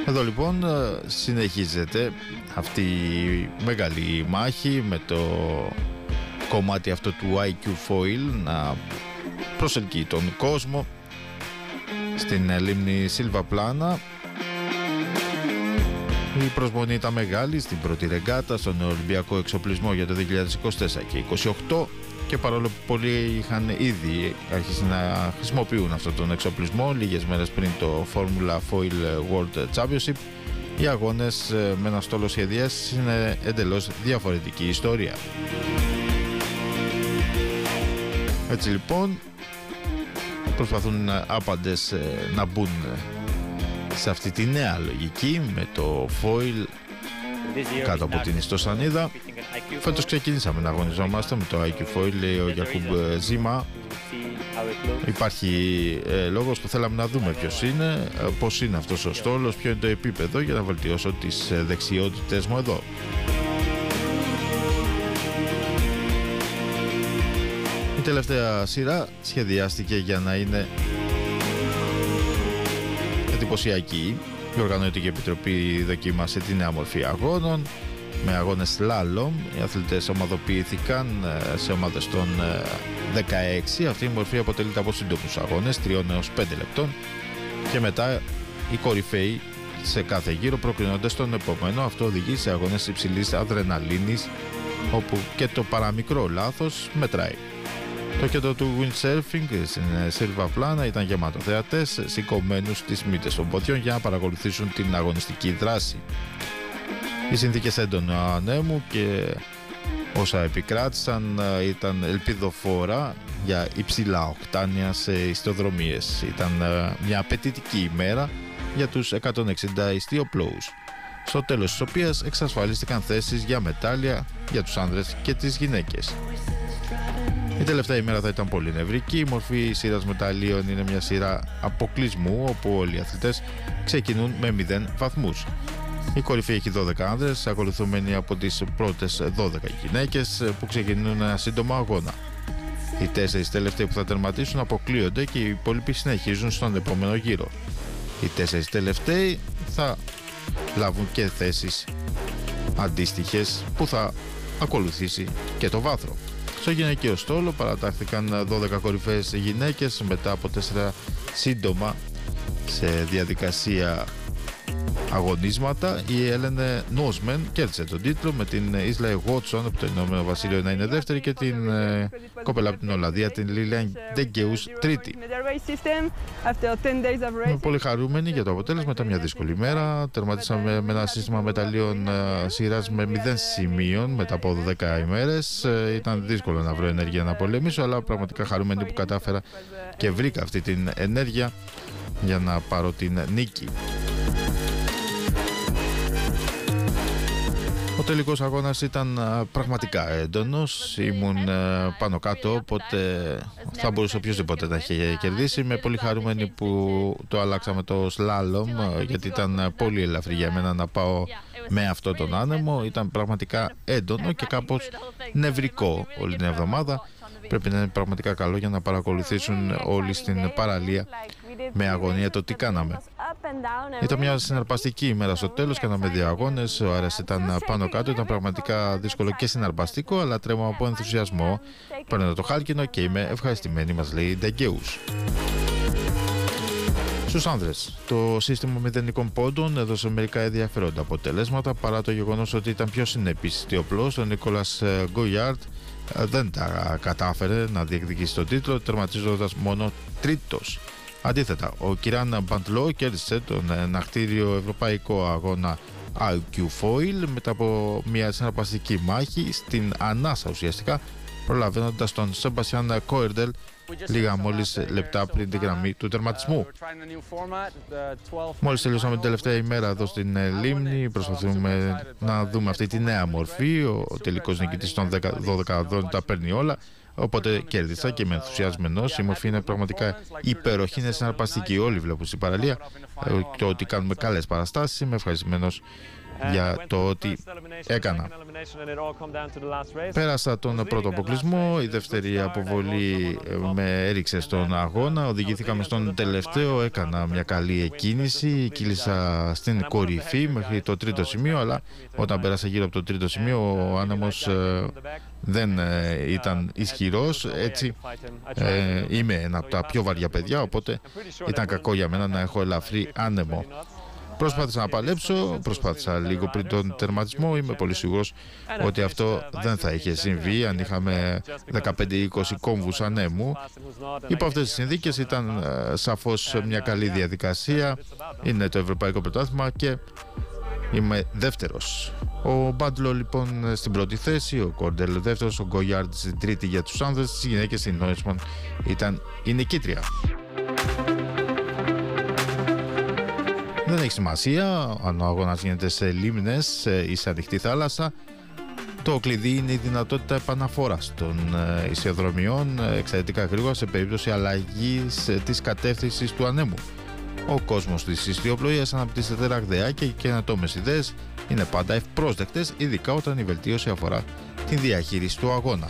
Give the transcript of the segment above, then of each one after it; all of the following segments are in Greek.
Εδώ λοιπόν συνεχίζεται αυτή η μεγάλη μάχη με το κομμάτι αυτό του IQ Foil να προσελκύει τον κόσμο στην λίμνη Σιλβαπλάνα. Η προσμονή ήταν μεγάλη στην πρώτη ρεγκάτα στον Ολυμπιακό εξοπλισμό για το 2024 και 2028, και παρόλο που πολλοί είχαν ήδη αρχίσει να χρησιμοποιούν αυτόν τον εξοπλισμό λίγες μέρες πριν το Formula Foil World Championship, οι αγώνες με ένα στόλο σχεδιές είναι εντελώς διαφορετική ιστορία. Έτσι λοιπόν προσπαθούν άπαντες να μπουν σε αυτή τη νέα λογική με το foil κάτω από την ιστοσανίδα. Φέτος ξεκινήσαμε να αγωνιζόμαστε με το IQ Foil, λέει ο Γιακούμπ Ζήμα. Υπάρχει λόγος που θέλαμε να δούμε ποιος είναι, πώς είναι αυτός ο στόλος, ποιο είναι το επίπεδο, για να βελτιώσω τις δεξιότητες μου εδώ. Η τελευταία σειρά σχεδιάστηκε για να είναι εντυπωσιακή. Η Οργανωτική Επιτροπή δοκίμασε τη νέα μορφή αγώνων με αγώνες slalom. Οι αθλητές ομαδοποιήθηκαν σε ομάδες των 16. Αυτή η μορφή αποτελείται από σύντομους αγώνες 3 έως 5 λεπτών και μετά οι κορυφαίοι σε κάθε γύρο προκρίνονται στον επόμενο. Αυτό οδηγεί σε αγώνες υψηλής αδρεναλίνης, όπου και το παραμικρό λάθος μετράει. Το κέντρο του windsurfing στην Σιλβαπλάνα ήταν γεμάτο θεατές σηκωμένους στις μύτες των ποδιών για να παρακολουθήσουν την αγωνιστική δράση. Οι συνθήκες έντονου ανέμου και όσα επικράτησαν ήταν ελπιδοφόρα για υψηλά οκτάνια σε ιστοδρομίες. Ήταν μια απαιτητική ημέρα για τους 160 ιστιοπλόους, στο τέλος της οποίας εξασφαλίστηκαν θέσεις για μετάλλια για τους άνδρες και τις γυναίκες. Η τελευταία ημέρα θα ήταν πολύ νευρική. Η μορφή σειράς μεταλλίων είναι μια σειρά αποκλεισμού, όπου όλοι οι αθλητές ξεκινούν με 0 βαθμούς. Η κορυφή έχει 12 άνδρες, ακολουθούμενοι από τις πρώτες 12 γυναίκες που ξεκινούν ένα σύντομο αγώνα. Οι 4 τελευταίοι που θα τερματίσουν αποκλείονται και οι υπόλοιποι συνεχίζουν στον επόμενο γύρο. Οι 4 τελευταίοι θα λάβουν και θέσεις αντίστοιχες που θα ακολουθήσει και το βάθρο. Στο γυναικείο στόλο παρατάχθηκαν 12 κορυφαίες γυναίκες μετά από 4 σύντομα σε διαδικασία αγωνίσματα. Η Έλενε Νόσμεν κέρδισε τον τίτλο, με την Ισλαε Γότσον από το Ηνωμένο Βασίλειο να είναι δεύτερη και την κοπέλα από την Ολλανδία, την Λίλιαν Ντεγκεούς, τρίτη. Είμαι πολύ χαρούμενοι για το αποτέλεσμα. Ήταν μια δύσκολη μέρα. Τερματίσαμε με ένα σύστημα μεταλλίων σειράς με 0 σημείων μετά από 12 ημέρες. Ήταν δύσκολο να βρω ενέργεια να πολεμήσω, αλλά πραγματικά χαρούμενοι που κατάφερα και βρήκα αυτή την ενέργεια για να πάρω την νίκη. Ο τελικός αγώνας ήταν πραγματικά έντονος, ήμουν πάνω κάτω, οπότε θα μπορούσε οποιοδήποτε να είχε κερδίσει. Είμαι πολύ χαρούμενη που το αλλάξαμε το σλάλομ, γιατί ήταν πολύ ελαφρύ για μένα να πάω με αυτό τον άνεμο. Ήταν πραγματικά έντονο και κάπως νευρικό όλη την εβδομάδα. Πρέπει να είναι πραγματικά καλό για να παρακολουθήσουν όλοι στην παραλία με αγωνία το τι κάναμε. Ήταν μια συναρπαστική ημέρα στο τέλος, κάναμε 2 αγώνες, ο αέρας ήταν πάνω κάτω, ήταν πραγματικά δύσκολο και συναρπαστικό, αλλά τρέμω από ενθουσιασμό. Παίρνω το χάλκινο και είμαι ευχαριστημένη, μας λέει η Ντεγκεούς. Στους άνδρες, το σύστημα μηδενικών πόντων έδωσε μερικά ενδιαφέροντα αποτελέσματα, παρά το γεγονός ότι ήταν πιο συνεπής ιστιοπλός. Ο Νίκολας Γκογιάρτ δεν τα κατάφερε να διεκδικήσει τον τίτλο, τερματίζοντας μόνο τρίτος. Αντίθετα, ο Κιράν Μπαντλό κέρδισε τον ναχτήριο ευρωπαϊκό αγώνα IQ Foil μετά από μια συναρπαστική μάχη στην ανάσα ουσιαστικά, προλαβαίνοντας τον Σεμπαστιάν Κόερντελ λίγα μόλις λεπτά πριν τη γραμμή του τερματισμού. Μόλις τελειώσαμε την τελευταία ημέρα εδώ στην λίμνη, προσπαθούμε να δούμε αυτή τη νέα μορφή. Ο τελικός νικητής των 12 αδρών τα παίρνει όλα, οπότε κέρδισα και είμαι ενθουσιασμένος. Η μορφή είναι πραγματικά υπέροχη, είναι συναρπαστική. Όλοι βλέπουν στην παραλία το ότι κάνουμε καλές παραστάσεις. Είμαι ευχαριστημένος για το ότι έκανα. Πέρασα τον πρώτο αποκλεισμό, η δεύτερη αποβολή με έριξε στον αγώνα, οδηγήθηκαμε στον τελευταίο, έκανα μια καλή εκκίνηση, κύλησα στην κορυφή μέχρι το τρίτο σημείο, αλλά όταν πέρασα γύρω από το τρίτο σημείο ο άνεμος δεν ήταν ισχυρός, έτσι είμαι ένα από τα πιο βαριά παιδιά, οπότε ήταν κακό για μένα να έχω ελαφρύ άνεμο. Προσπάθησα να παλέψω, προσπάθησα λίγο πριν τον τερματισμό. Είμαι πολύ σίγουρος ότι αυτό δεν θα είχε συμβεί αν είχαμε 15-20 κόμβους ανέμου. Υπό αυτές τις συνθήκες ήταν σαφώς μια καλή διαδικασία. Είναι το Ευρωπαϊκό Πρωτάθλημα και είμαι δεύτερος. Ο Μπάντλο λοιπόν στην πρώτη θέση, ο Κόρντελ δεύτερος, ο Γκογιάρντ στην τρίτη για τους άνδρες, στις γυναίκες η Νόισμαν ήταν η νικήτρια. Δεν έχει σημασία αν ο αγώνας γίνεται σε λίμνες ή σε ανοιχτή θάλασσα. Το κλειδί είναι η δυνατότητα επαναφοράς των ισιοδρομιών εξαιρετικά γρήγορα σε περίπτωση αλλαγής της κατεύθυνσης του ανέμου. Ο κόσμος της ιστιοπλοείας αναπτύσσεται ραγδαία και οι καινοτόμες ιδέες είναι πάντα ευπρόσδεκτες, ειδικά όταν η βελτίωση αφορά την διαχείριση του αγώνα.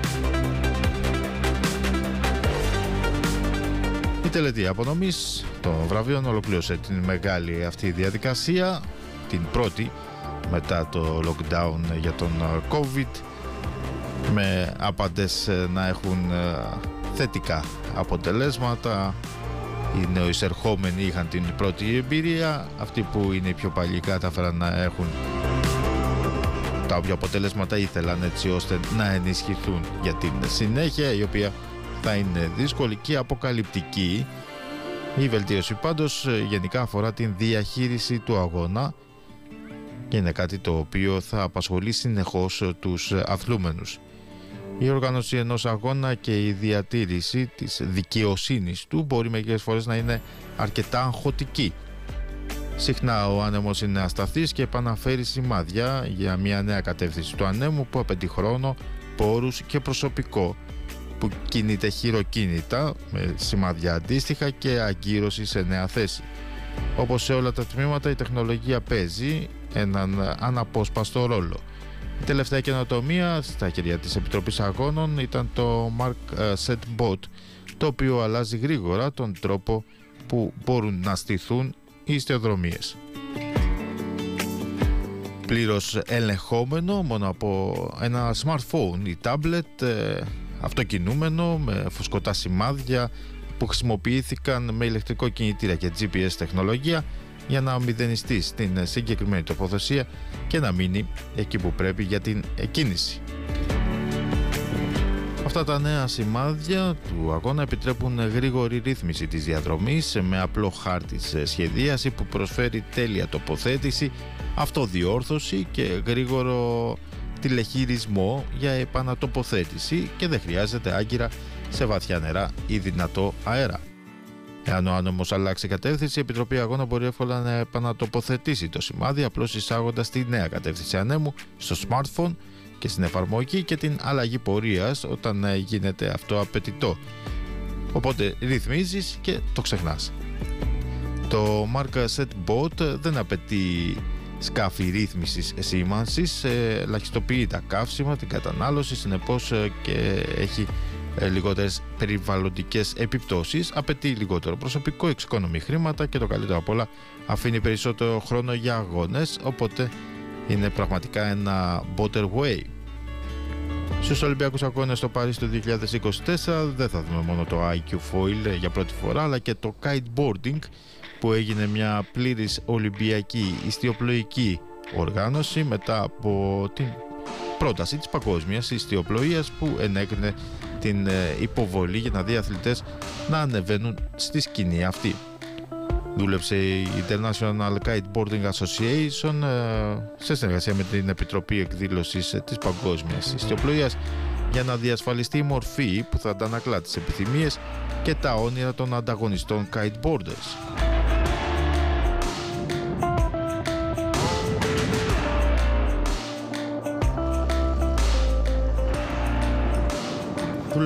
Η τελετή απονομής των βραβείων ολοκλήρωσε την μεγάλη αυτή διαδικασία, την πρώτη μετά το lockdown για τον COVID, με άπαντες να έχουν θετικά αποτελέσματα. Οι νεοεισερχόμενοι είχαν την πρώτη εμπειρία, αυτοί που είναι οι πιο παλιοί κατάφεραν να έχουν τα όποια αποτελέσματα ήθελαν, έτσι ώστε να ενισχυθούν για την συνέχεια, η οποία θα είναι δύσκολη και αποκαλυπτική. Η βελτίωση πάντως γενικά αφορά την διαχείριση του αγώνα και είναι κάτι το οποίο θα απασχολεί συνεχώς τους αθλούμενους. Η οργάνωση ενός αγώνα και η διατήρηση της δικαιοσύνης του μπορεί μερικές φορές να είναι αρκετά αγχωτική. Συχνά ο άνεμος είναι ασταθής και επαναφέρει σημάδια για μια νέα κατεύθυνση του ανέμου που απαιτεί χρόνο, πόρους και προσωπικό, που κινείται χειροκίνητα με σημάδια αντίστοιχα και αγκύρωση σε νέα θέση. Όπως σε όλα τα τμήματα, η τεχνολογία παίζει έναν αναπόσπαστο ρόλο. Η τελευταία καινοτομία στα χέρια της Επιτροπής Αγώνων ήταν το Mark Set Bot, το οποίο αλλάζει γρήγορα τον τρόπο που μπορούν να στηθούν οι ιστιοδρομίες. Πλήρως ελεγχόμενο μόνο από ένα smartphone ή tablet, αυτοκινούμενο με φουσκωτά σημάδια που χρησιμοποιήθηκαν με ηλεκτρικό κινητήρα και GPS τεχνολογία για να μηδενιστεί στην συγκεκριμένη τοποθεσία και να μείνει εκεί που πρέπει για την εκκίνηση. Αυτά τα νέα σημάδια του αγώνα επιτρέπουν γρήγορη ρύθμιση της διαδρομής με απλό χάρτη σε σχεδίαση που προσφέρει τέλεια τοποθέτηση, αυτοδιόρθωση και γρήγορο τηλεχειρισμό για επανατοποθέτηση και δεν χρειάζεται άγκυρα σε βαθιά νερά ή δυνατό αέρα. Εάν ο άνεμος αλλάξει κατεύθυνση, η Επιτροπή Αγώνα μπορεί εύκολα να επανατοποθετήσει το σημάδι απλώς εισάγοντας τη νέα κατεύθυνση ανέμου στο smartphone και στην εφαρμογή και την αλλαγή πορείας όταν γίνεται αυτό απαιτητό. Οπότε ρυθμίζεις και το ξεχνάς. Το Mark Set Bot δεν απαιτεί σκάφη ρύθμισης σήμανσης, ελαχιστοποιεί τα καύσιμα, την κατανάλωση, συνεπώς και έχει λιγότερες περιβαλλοντικές επιπτώσεις, απαιτεί λιγότερο προσωπικό, εξοικονομεί χρήματα και το καλύτερο απ' όλα αφήνει περισσότερο χρόνο για αγώνες, οπότε είναι πραγματικά ένα better way. Στους Ολυμπιακούς Αγώνες στο Παρίσι το 2024 δεν θα δούμε μόνο το IQ Foil για πρώτη φορά, αλλά και το kiteboarding, που έγινε μια πλήρης ολυμπιακή ιστιοπλοϊκή οργάνωση μετά από την πρόταση της παγκόσμιας ιστιοπλοείας που ενέκρινε την υποβολή για να δει αθλητές να ανεβαίνουν στη σκηνή αυτή. Δούλεψε η International Kiteboarding Association σε συνεργασία με την Επιτροπή Εκδήλωσης της Παγκόσμιας Ιστιοπλοείας για να διασφαλιστεί η μορφή που θα αντανακλά τις επιθυμίες και τα όνειρα των ανταγωνιστών kiteboarders.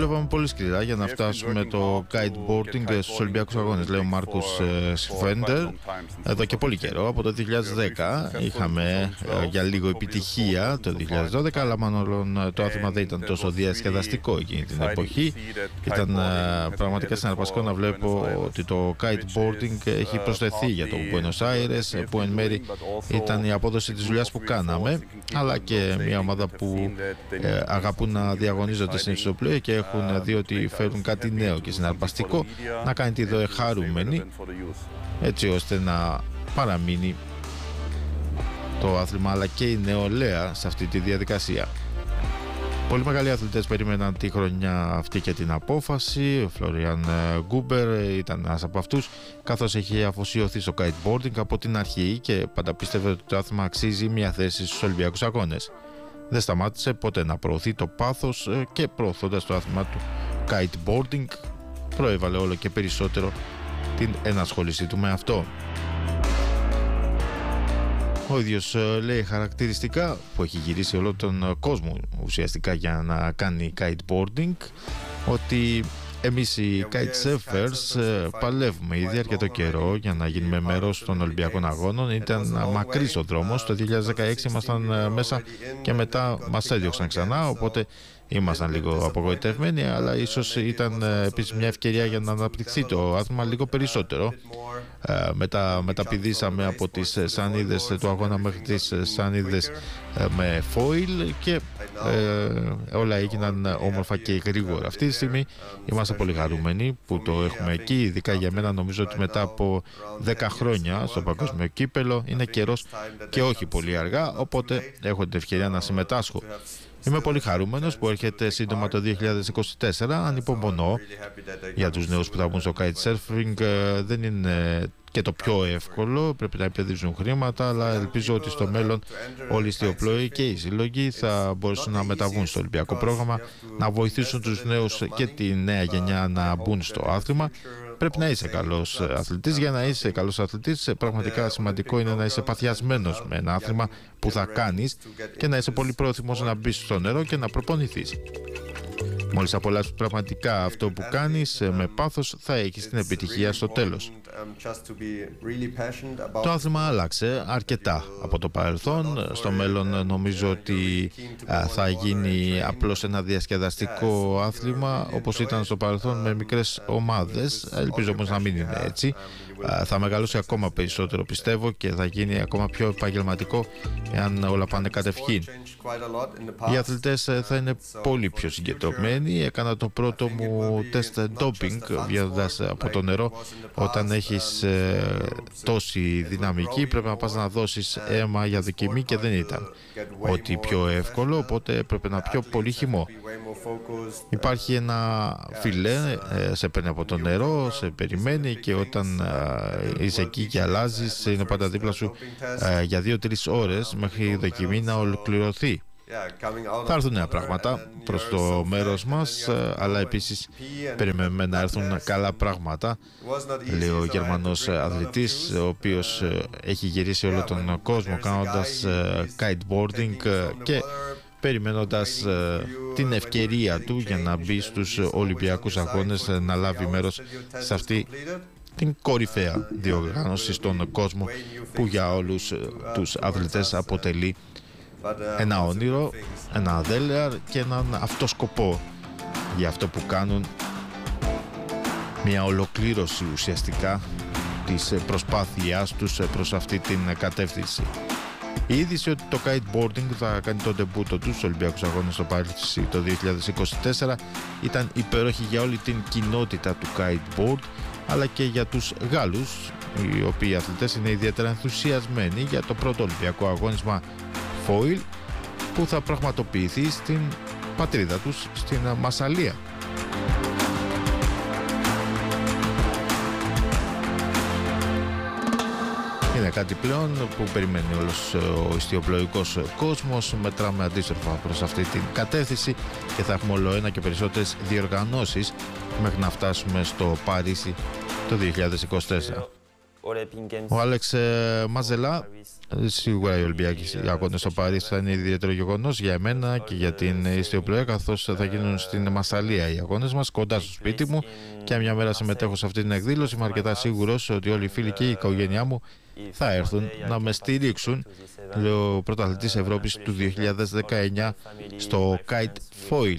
δουλεύαμε πολύ σκληρά για να φτάσουμε το kiteboarding στους Ολυμπιακούς Αγώνες, λέει ο Μάρκους Σφέντερ, εδώ και πολύ καιρό. Από το 2010 είχαμε για λίγο επιτυχία το 2012, αλλά μάλλον το άθλημα δεν ήταν τόσο διασκεδαστικό εκείνη την εποχή. Ήταν πραγματικά συναρπαστικό να βλέπω ότι το kiteboarding έχει προσθεθεί για το Buenos Aires, που εν μέρει ήταν η απόδοση της δουλειάς που κάναμε, αλλά και μια ομάδα που αγαπούν να διαγωνίζονται στην ιστοπλοεία και έχουν δει ότι φέρουν κάτι νέο και συναρπαστικό, να κάνει τη ΔΟΕ χαρούμενη, έτσι ώστε να παραμείνει το άθλημα αλλά και η νεολαία σε αυτή τη διαδικασία. Πολύ μεγάλοι αθλητές περίμεναν τη χρονιά αυτή και την απόφαση. Ο Φλόριαν Γκούμπερ ήταν ένας από αυτούς, καθώς έχει αφοσιωθεί στο kiteboarding από την αρχή και πάντα πίστευε ότι το άθλημα αξίζει μια θέση στους Ολυμπιακούς Αγώνες. Δεν σταμάτησε ποτέ να προωθεί το πάθος και προωθώντας το άθλημα του kiteboarding προέβαλε όλο και περισσότερο την ενασχόλησή του με αυτό. Ο ίδιος λέει χαρακτηριστικά, που έχει γυρίσει όλο τον κόσμο ουσιαστικά για να κάνει kiteboarding, ότι εμείς οι kitesurfers παλεύουμε ήδη αρκετό καιρό για να γίνουμε μέρος των Ολυμπιακών Αγώνων. Ήταν μακρύς ο δρόμος, το 2016 ήμασταν μέσα και μετά μας έδιωξαν ξανά, οπότε ήμασταν λίγο απογοητευμένοι, αλλά ίσως ήταν επίσης μια ευκαιρία για να αναπτυχθεί το άθλημα λίγο περισσότερο. Μεταπηδήσαμε από τις σανίδες του αγώνα μέχρι τις σανίδες με foil και όλα έγιναν όμορφα και γρήγορα. Αυτή τη στιγμή είμαστε πολύ χαρούμενοι που το έχουμε εκεί, ειδικά για μένα. Νομίζω ότι μετά από 10 χρόνια στο παγκόσμιο κύπελο είναι καιρός και όχι πολύ αργά, οπότε έχω την ευκαιρία να συμμετάσχω. Είμαι πολύ χαρούμενος που έρχεται σύντομα το 2024. Ανυπομονώ για τους νέους που θα μπουν στο kitesurfing. Δεν είναι και το πιο εύκολο, πρέπει να επενδύσουν χρήματα, αλλά ελπίζω ότι στο μέλλον όλοι οι ιστιοπλοίοι και οι σύλλογοι θα μπορέσουν να μεταβούν στο Ολυμπιακό πρόγραμμα, να βοηθήσουν τους νέους και τη νέα γενιά να μπουν στο άθλημα. Πρέπει να είσαι καλός αθλητής. Για να είσαι καλός αθλητής, πραγματικά σημαντικό είναι να είσαι παθιασμένος με ένα άθλημα που θα κάνεις και να είσαι πολύ πρόθυμος να μπεις στο νερό και να προπονηθείς. Μόλις απολαύσεις πραγματικά αυτό που κάνεις με πάθος, θα έχεις την επιτυχία στο τέλος. Το άθλημα άλλαξε αρκετά από το παρελθόν. Στο μέλλον νομίζω ότι θα γίνει απλώς ένα διασκεδαστικό άθλημα όπως ήταν στο παρελθόν, με μικρές ομάδες. Ελπίζω όμως να μην είναι έτσι. Θα μεγαλώσει ακόμα περισσότερο, πιστεύω, και θα γίνει ακόμα πιο επαγγελματικό εάν όλα πάνε κατευχήν. Οι αθλητές θα είναι πολύ πιο συγκεντρωμένοι. Έκανα το πρώτο μου τεστ ντόπινγκ βγαίνοντας από το νερό. Όταν έχεις τόση δυναμική πρέπει να πας να δώσεις αίμα για δοκιμή και δεν ήταν ότι πιο εύκολο, οπότε έπρεπε να πιω πολύ χυμό. Υπάρχει ένα φιλέ, σε παίρνει από το νερό, σε περιμένει και όταν είσαι εκεί και αλλάζεις, είναι πάντα δίπλα σου για 2-3 ώρες μέχρι η δοκιμή να ολοκληρωθεί. Θα έρθουν νέα πράγματα προς το μέρος μας, αλλά επίσης περιμένουμε να έρθουν καλά πράγματα, λέει ο Γερμανός αθλητής, ο οποίος έχει γυρίσει όλο τον κόσμο κάνοντας kiteboarding και περιμένοντας την ευκαιρία του για να μπει στους Ολυμπιακούς Αγώνες, να λάβει μέρος σε αυτή την κορυφαία διοργάνωση στον κόσμο που για όλους τους αθλητές αποτελεί ένα όνειρο, ένα δέλεαρ και έναν αυτό σκοπό για αυτό που κάνουν, μια ολοκλήρωση ουσιαστικά της προσπάθειάς τους προς αυτή την κατεύθυνση. Η είδηση ότι το kiteboarding θα κάνει τον ντεμπούτο του στους Ολυμπιακούς Αγώνες στο Παρίσι το 2024 ήταν υπέροχη για όλη την κοινότητα του kiteboard, αλλά και για τους Γάλλους, οι οποίοι αθλητές είναι ιδιαίτερα ενθουσιασμένοι για το πρώτο Ολυμπιακό αγώνισμα foil που θα πραγματοποιηθεί στην πατρίδα τους, στην Μασσαλία. Είναι κάτι πλέον που περιμένει όλος ο ιστιοπλοϊκός κόσμος. Μετράμε αντίστροφα προς αυτή την κατεύθυνση και θα έχουμε όλο ένα και περισσότερες διοργανώσεις μέχρι να φτάσουμε στο Παρίσι το 2024. Ο Άλεξ Μαζελά, σίγουρα οι Ολυμπιακοί αγώνες στο Παρίσι θα είναι ιδιαίτερο γεγονός για εμένα και για την ιστιοπλοεία, καθώς θα γίνουν στην Μασσαλία οι αγώνες μας, κοντά στο σπίτι μου, και μια μέρα συμμετέχω σε αυτή την εκδήλωση. Είμαι αρκετά σίγουρος ότι όλοι οι φίλοι και η οικογένειά μου θα έρθουν να με στηρίξουν, λέει ο πρωταθλητής Ευρώπης του 2019 στο Kite Foil.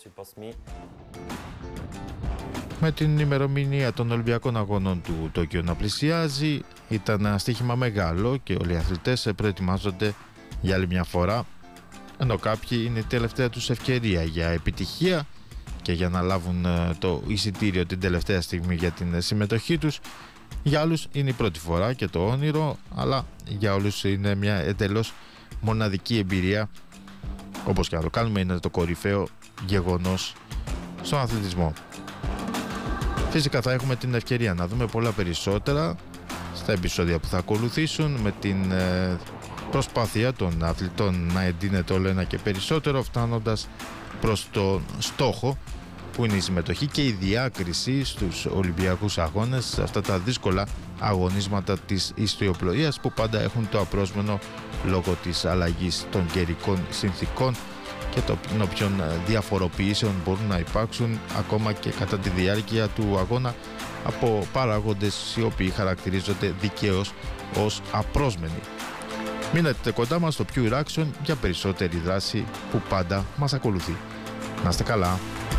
Με την ημερομηνία των Ολυμπιακών Αγώνων του Τόκιο να πλησιάζει, ήταν ένα στοίχημα μεγάλο και όλοι οι αθλητές προετοιμάζονται για άλλη μια φορά, ενώ κάποιοι είναι η τελευταία τους ευκαιρία για επιτυχία και για να λάβουν το εισιτήριο την τελευταία στιγμή για την συμμετοχή τους. Για άλλους είναι η πρώτη φορά και το όνειρο, αλλά για όλους είναι μια εντελώς μοναδική εμπειρία. Όπως και να το κάνουμε, είναι το κορυφαίο γεγονός στον αθλητισμό. Φυσικά θα έχουμε την ευκαιρία να δούμε πολλά περισσότερα στα επεισόδια που θα ακολουθήσουν, με την προσπάθεια των αθλητών να εντείνεται όλο ένα και περισσότερο, φτάνοντας προς τον στόχο που είναι η συμμετοχή και η διάκριση στους Ολυμπιακούς Αγώνες, σε αυτά τα δύσκολα αγωνίσματα της ιστιοπλοείας που πάντα έχουν το απρόσμενο λόγω της αλλαγής των καιρικών συνθήκων και των όποιων διαφοροποιήσεων μπορούν να υπάρξουν ακόμα και κατά τη διάρκεια του αγώνα από παράγοντες οι οποίοι χαρακτηρίζονται δικαίως ως απρόσμενοι. Μείνετε κοντά μας στο Pure Action για περισσότερη δράση που πάντα μας ακολουθεί. Να είστε καλά!